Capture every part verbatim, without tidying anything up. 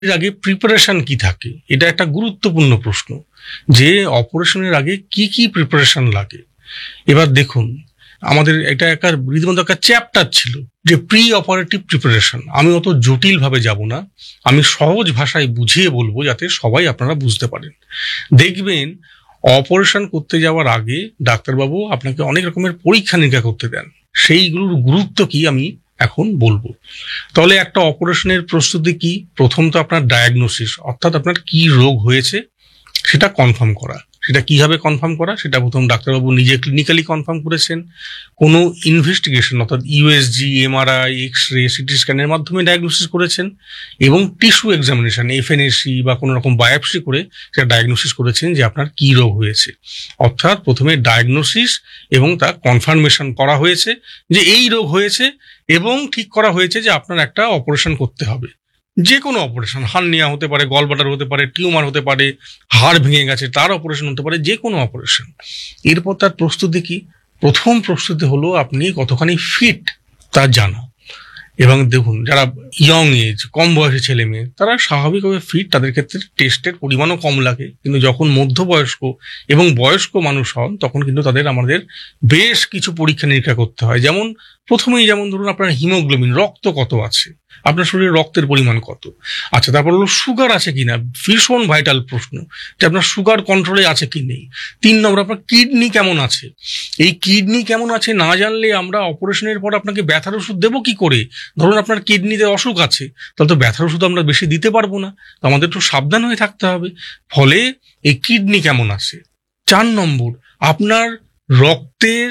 এর আগে প্রিপারেশন কি থাকে, এটা একটা গুরুত্বপূর্ণ প্রশ্ন, যে অপারেশনের আগে কি কি প্রিপারেশন লাগে। এবার দেখুন, আমাদের এটা একটা রীতিমতো একটা চ্যাপ্টার ছিল যে প্রি অপারেটিভ প্রিপারেশন। আমি অত জটিল ভাবে যাব না, আমি সহজ ভাষায় বুঝিয়ে বলবো যাতে সবাই আপনারা বুঝতে পারেন। দেখবেন, অপারেশন করতে যাওয়ার আগে ডাক্তারবাবু আপনাকে অনেক রকমের পরীক্ষা নিরীক্ষা করতে দেন, সেইগুলোর গুরুত্ব কি আমি এখন বলবো। তাহলে একটা অপারেশনের প্রস্তুতি কি? প্রথম তো আপনার ডায়াগনোসিস, অর্থাৎ আপনার কি রোগ হয়েছে সেটা কনফার্ম করা। সেটা কিভাবে কনফার্ম করা, সেটা প্রথম ডাক্তারবাবু নিজে ক্লিনিক্যালি কনফার্ম করেছেন, কোনো ইনভেস্টিগেশন অর্থাৎ USG, MRI, X ray, city স্ক্যানের মাধ্যমে ডায়াগনোসিস করেছেন, এবং টিস্যু এক্সামিনেশন, এফএনএসি বা কোনো রকম বায়োপসি করে সেটা ডায়াগনোসিস করেছেন যে আপনার কি রোগ হয়েছে। অর্থাৎ প্রথমে ডায়াগনোসিস এবং তা কনফার্মেশন করা হয়েছে যে এই রোগ হয়েছে, এবং ঠিক করা হয়েছে যে আপনার একটা অপারেশন করতে হবে। যে কোনো অপারেশন, হার্নিয়া হতে পারে, গলব্লাডার হতে পারে, টিউমার হতে পারে, হাড় ভেঙে গেছে তার অপারেশন হতে পারে, যে কোনো অপারেশন। এরপর তার প্রস্তুতি কি? প্রথম প্রস্তুতি হলো আপনি কতখানি ফিট তা জানা। এবং দেখুন, যারা ইয়ং এজ, কম বয়সী ছেলে মেয়ে, তারা স্বাভাবিকভাবে ফিট, তাদের ক্ষেত্রে টেস্টের পরিমাণও কম লাগে। কিন্তু যখন মধ্যবয়স্ক এবং বয়স্ক মানুষ হন তখন কিন্তু তাদের আমাদের বেশ কিছু পরীক্ষা নিরীক্ষা করতে হয়। যেমন প্রথমেই যেমন ধরুন আপনার হিমোগ্লোবিন, রক্ত কত আছে, আপনার শরীরে রক্তের পরিমাণ কত। আচ্ছা, তারপর হলো সুগার আছে কিনা, ভীষণ ভাইটাল প্রশ্ন, যে আপনার সুগার কন্ট্রোলে আছে কি নেই। তিন নম্বর, আপনার কিডনি কেমন আছে। এই কিডনি কেমন আছে না জানলে আমরা অপারেশনের পর আপনাকে ব্যথার ওষুধ দেবো কি করে? ধরুন আপনার কিডনিতে অসুখ আছে, তাহলে তো ব্যথার ওষুধ আমরা বেশি দিতে পারবো না, তো আমাদের একটু সাবধান হয়ে থাকতে হবে। ফলে এই কিডনি কেমন আছে। চার নম্বর, আপনার রক্তের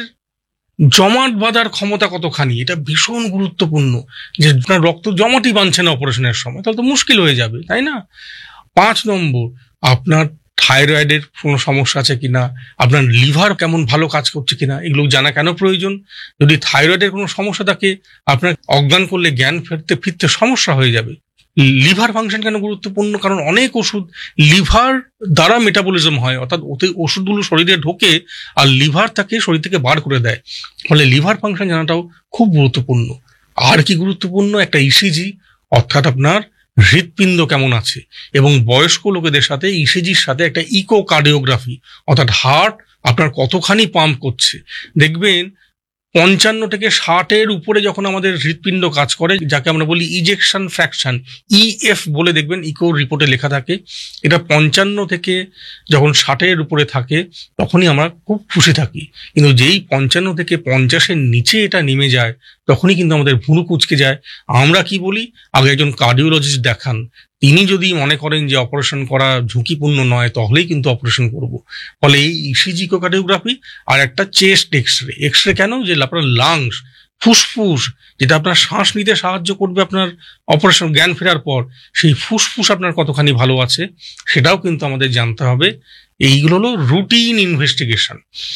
জমাট বাঁধার ক্ষমতা কতখানি, এটা ভীষণ গুরুত্বপূর্ণ। যে আপনার রক্ত জমাটই বাঁধছে না অপারেশনের সময়, তাহলে তো মুশকিল হয়ে যাবে, তাই না? পাঁচ নম্বর, আপনার থাইরয়েডের কোনো সমস্যা আছে কিনা, আপনার লিভার কেমন ভালো কাজ করছে কিনা, এগুলো জানা কেন প্রয়োজন? যদি থাইরয়েডের কোনো সমস্যা থাকে, আপনার অজ্ঞান করলে জ্ঞান ফিরতে ফিরতে সমস্যা হয়ে যাবে। লিভার ফাংশন কেন গুরুত্বপূর্ণ? কারণ অনেক ওষুধ লিভার দ্বারা মেটাবলিজম হয়, অর্থাৎ ওতে ওষুধগুলো শরীরে ঢোকে আর লিভার তাকে শরীর থেকে বার করে দেয়। ফলে লিভার ফাংশন জানাটাও খুব গুরুত্বপূর্ণ। আর কি গুরুত্বপূর্ণ? একটা ইসিজি, অর্থাৎ আপনার হৃৎপিণ্ড কেমন আছে। এবং বয়স্ক লোকেদের সাথে ইসিজির সাথে একটা ইকোকার্ডিওগ্রাফি, অর্থাৎ হার্ট আপনার কতখানি পাম্প করছে। দেখবেন পঞ্চান্ন থেকে ষাটের উপরে যখন আমাদের হৃৎপিণ্ড কাজ করে, যাকে আমরা বলি ইজেকশন ফ্র্যাকশন, ইএফ বলে, দেখবেন ইকো রিপোর্টে লেখা থাকে। এটা পঞ্চান্ন থেকে যখন ষাটের উপরে থাকে তখনই আমরা খুব খুশি থাকি। কিন্তু যেই পঞ্চান্ন থেকে পঞ্চাশের নিচে এটা নেমে যায় তখনই কিন্তু আমাদের ভুরু কুঁচকে যায়। আমরা কি বলি, আগে একজন কার্ডিওলজিস্ট দেখান, তিনি যদি মনে করেন যে অপারেশন করা ঝুঁকিপূর্ণ নয় তাহলেই কিন্তু অপারেশন করব। ফলে এই ইসিজি ইকোকার্ডিওগ্রাফি আর একটা chest X ray. X ray কেন? যে আপনার লাংস, ফুসফুস, যেটা আপনার শ্বাস নিতে সাহায্য করবে আপনার অপারেশন জ্ঞান ফেরার পর, সেই ফুসফুস আপনার কতখানি ভালো আছে সেটাও কিন্তু আমাদের জানতে হবে। এইগুলো হলো রুটিন ইনভেস্টিগেশন।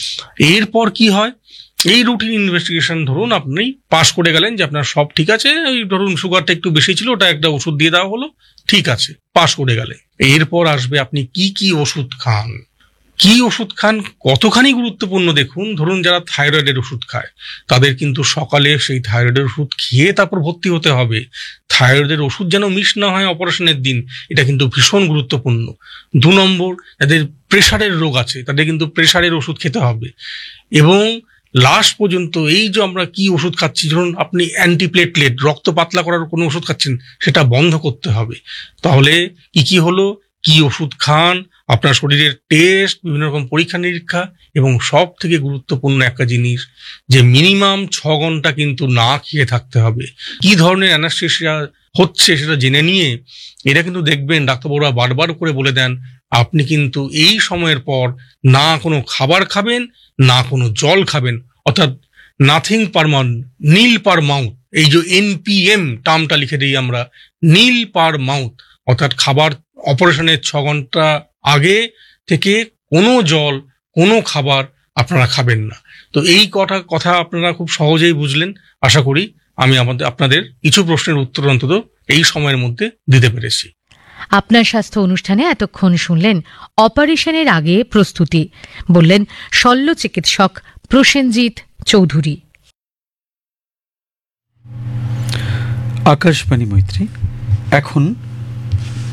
এরপর কি হয়, এই রুটিন ইনভেস্টিগেশন ধরুন আপনি পাস করে গেলেন যে আপনার সব ঠিক আছে, এই ধরুন সুগারটা একটু বেশি ছিল, ওটা একটা ওষুধ দিয়ে দেওয়া হলো, ঠিক আছে, পাস করে গেলেন। এরপর আসবে আপনি কি কি ওষুধ খান। কি ওষুধ খান কতখানি গুরুত্বপূর্ণ দেখুন। ধরুন যারা থাইরয়েডের ওষুধ খায় তাদের কিন্তু সকালে সেই থাইরয়েডের ওষুধ খেয়ে তারপর ভর্তি হতে হবে। থাইরয়েডের ওষুধ যেন মিস না হয় অপারেশনের দিন, এটা কিন্তু ভীষণ গুরুত্বপূর্ণ। দু নম্বর, যাদের প্রেশারের রোগ আছে তাদের কিন্তু প্রেশারের ওষুধ খেতে হবে। এবং লাস্ট পর্যন্ত এই যে আমরা কি ওষুধ খাচ্ছি, ধরুন আপনি অ্যান্টিপ্লেটলেট, রক্ত পাতলা করার কোনো ওষুধ খাচ্ছেন, সেটা বন্ধ করতে হবে। তাহলে কি কি হলো, কি ওষুধ খান, আপনার শরীরের টেস্ট, বিভিন্ন রকম পরীক্ষা নিরীক্ষা, এবং সব থেকে গুরুত্বপূর্ণ একটা জিনিস যে মিনিমাম ছ ঘন্টা কিন্তু না খেয়ে থাকতে হবে। কি ধরনের অ্যানাস্থেসিয়া হচ্ছে সেটা জেনে নিয়ে, এটা কিন্তু দেখবেন ডাক্তারবাবুরা বারবার করে বলে দেন, আপনি কিন্তু এই সময়ের পর না কোনো খাবার খাবেন না কোনো জল খাবেন, অর্থাৎ নাথিং পার মাউথ, নীল পার মাউথ। এই যে এনপিএম টার্মটা লিখে দিই আমরা, নীল পার মাউথ, অর্থাৎ খাবার অপারেশনের ছ ঘন্টা আগে থেকে কোনো জল কোনো খাবার আপনারা খাবেন না। তো এই কথা কথা আপনারা খুব সহজেই বুঝলেন। আশা করি আমি আমাদের আপনাদের কিছু প্রশ্নের উত্তর অন্তত এই সময়ের মধ্যে দিতে পেরেছি। আপনার স্বাস্থ্য অনুষ্ঠানে এতক্ষণ শুনলেন অপারেশনের আগে প্রস্তুতি, বললেন শল্য চিকিৎসক প্রসেনজিৎ চৌধুরী। আকাশবাণী মৈত্রী, এখন